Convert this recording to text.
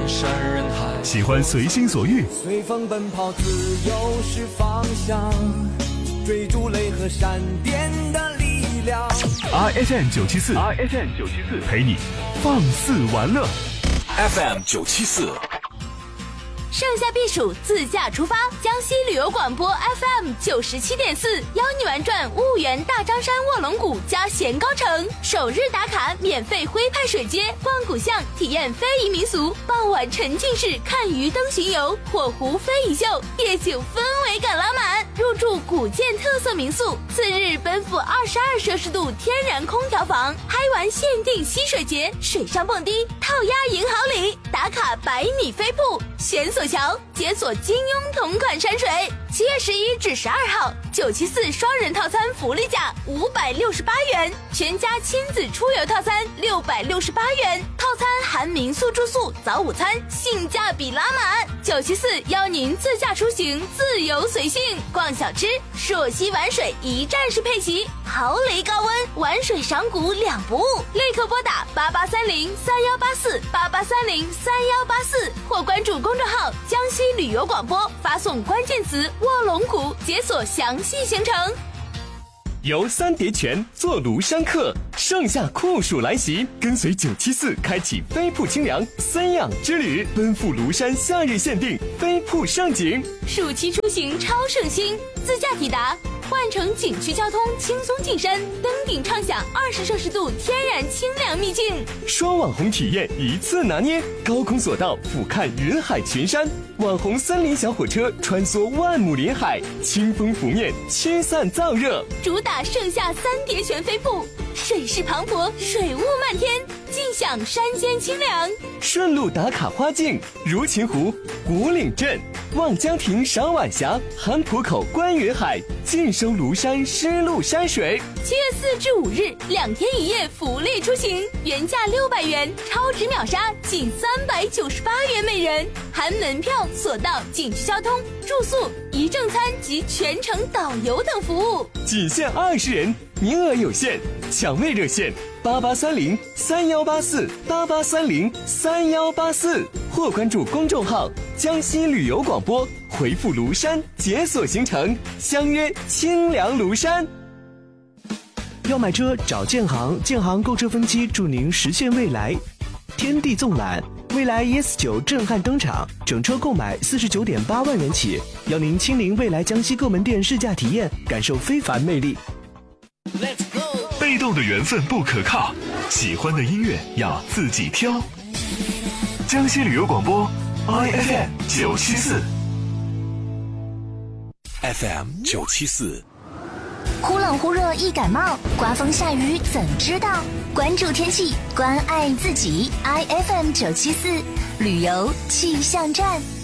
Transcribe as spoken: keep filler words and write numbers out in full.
山人海， 喜欢随心所欲， 随风奔跑，自由是方向，追逐雷和闪电的力量。 R F M 九七四 ，R F M 九七四陪你放肆玩乐。 F M 九七四。 盛夏避暑，自驾出发，江西旅游广播 F M 九十七点四，邀你玩转婺源大张山卧龙谷加咸高城，首日打卡免费徽派水街，逛古巷，体验非遗民俗，傍晚沉浸式看鱼灯巡游，火湖非遗秀，夜景氛围感拉满，入住古建特色民宿，次日奔赴二十二摄氏度天然空调房，嗨玩限定溪水节，水上蹦迪，套鸭赢好礼，打卡百米飞瀑，悬索桥解锁金庸同款山水。七月十一至十二号，九七四双人套餐福利价五百六十八元，全家亲子出游套餐六百六十八元，套餐含民宿住宿、早午餐，性价比拉满。九七四邀您自驾出行，自由随性，逛小吃，朔溪玩水一站式配齐，豪雷高温，玩水赏古两不误。立刻拨打八八三零三幺八四八八三零三幺八四，或关注公众号江西旅游广播，发送关键词卧龙谷，解锁详细行程。 游三叠泉，坐庐山客，盛夏酷暑来袭，跟随九七四开启飞瀑清凉三养之旅，奔赴庐山夏日限定飞瀑盛景。 暑期出行超盛心，自驾抵达，换乘景区交通轻松进山，登顶畅享二十摄氏度天然清凉秘境。 双网红体验一次拿捏，高空索道俯瞰云海群山，网红森林小火车穿梭万亩林海，清风拂面驱散燥热。 主打盛夏三叠泉飞瀑，水势磅礴，水雾漫天，尽享山间清凉。 顺路打卡花境，如琴湖、古岭镇、望江亭赏晚霞，韩浦口观云海，尽收庐山湿漉山水。 七月四至五日，两天一夜福利出行，原价六百元，超值秒杀仅三百九十八元每人，含门票、索道、景区交通、住宿、一正餐及全程导游等服务， 仅限二十人，名额有限，抢位热线八八三零三幺八四八八三零三幺八四，或关注公众号江西旅游广播，回复庐山解锁行程，相约清凉庐山。 要买车找建行，建行购车分期，祝您实现未来。天地纵览，未来 E S 九震撼登场，整车购买四十九点八万元起，邀您亲临未来江西各门店试驾体验，感受非凡魅力。 被动的缘分不可靠，喜欢的音乐要自己挑。江西旅游广播 I F M 九七四 F M 九七四。 忽冷忽热易感冒，刮风下雨怎知道？关注天气，关爱自己。I F M 九七四旅游气象站。